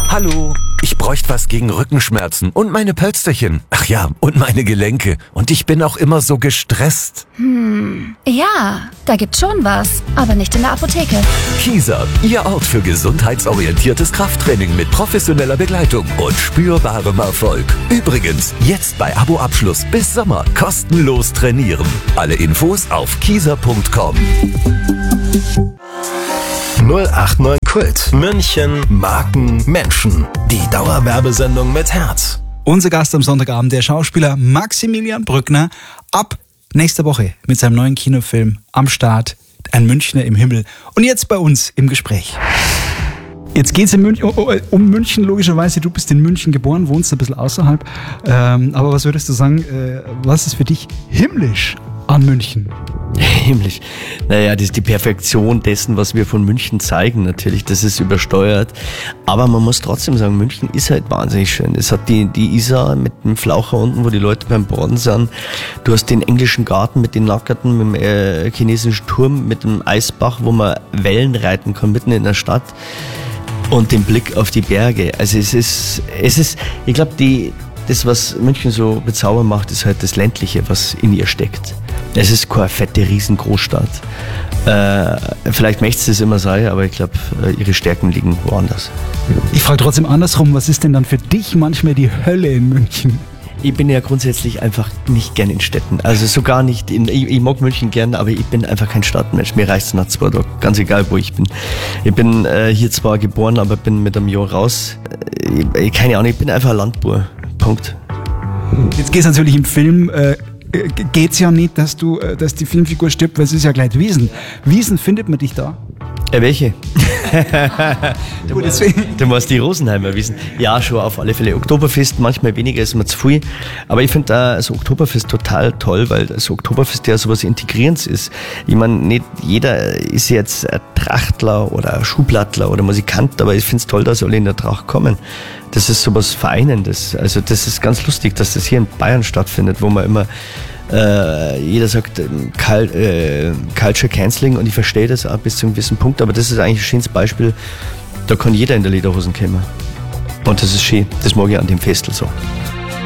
Hallo, ich bräuchte was gegen Rückenschmerzen und meine Pölsterchen. Ach ja, und meine Gelenke. Und ich bin auch immer so gestresst. Ja, da gibt's schon was, aber nicht in der Apotheke. Kieser, Ihr Ort für gesundheitsorientiertes Krafttraining mit professioneller Begleitung und spürbarem Erfolg. Übrigens, jetzt bei Abo-Abschluss bis Sommer kostenlos trainieren. Alle Infos auf kieser.com. 089 Kult. München, Marken, Menschen. Die Dauerwerbesendung mit Herz. Unser Gast am Sonntagabend, der Schauspieler Maximilian Brückner, ab nächster Woche mit seinem neuen Kinofilm am Start, Ein Münchner im Himmel. Und jetzt bei uns im Gespräch. Jetzt geht es um München, logischerweise. Du bist in München geboren, wohnst ein bisschen außerhalb. Aber was würdest du sagen, was ist für dich himmlisch an München? Himmlisch. Naja, das ist die Perfektion dessen, was wir von München zeigen natürlich. Das ist übersteuert. Aber man muss trotzdem sagen, München ist halt wahnsinnig schön. Es hat die Isar mit dem Flaucher unten, wo die Leute beim Baden sind. Du hast den englischen Garten mit den Nackerten, mit dem chinesischen Turm, mit dem Eisbach, wo man Wellen reiten kann, mitten in der Stadt. Und den Blick auf die Berge. Also es ist, ich glaube, das, was München so bezaubernd macht, ist halt das Ländliche, was in ihr steckt. Es ist keine fette Riesengroßstadt. Vielleicht möchte es immer sein, aber ich glaube, ihre Stärken liegen woanders. Ich frage trotzdem andersrum, was ist denn dann für dich manchmal die Hölle in München? Ich bin ja grundsätzlich einfach nicht gern in Städten. Also sogar nicht ich mag München gern, aber ich bin einfach kein Stadtmensch. Mir reicht's nach 2 Tagen, ganz egal wo ich bin. Ich bin hier zwar geboren, aber bin mit einem Jahr raus. Keine Ahnung, ich bin einfach ein Landbauer. Punkt. Jetzt geht's natürlich im Film, geht's ja nicht, dass die Filmfigur stirbt, weil es ist ja gleich Wiesen. Wiesen, findet man dich da? Welche? Du meinst die Rosenheimer Wiesen. Ja, schon auf alle Fälle. Oktoberfest, manchmal weniger ist mir zu viel. Aber ich finde das Oktoberfest total toll, weil das Oktoberfest ja sowas Integrierendes ist. Ich meine, nicht jeder ist jetzt ein Trachtler oder ein Schublattler oder Musikant, aber ich finde es toll, dass alle in der Tracht kommen. Das ist sowas Vereinendes. Also das ist ganz lustig, dass das hier in Bayern stattfindet, wo man immer jeder sagt Culture Canceling und ich verstehe das auch bis zu einem gewissen Punkt, aber das ist eigentlich ein schönes Beispiel, da kann jeder in der Lederhosen kommen. Und das ist schön, das mag ich an dem Festel so.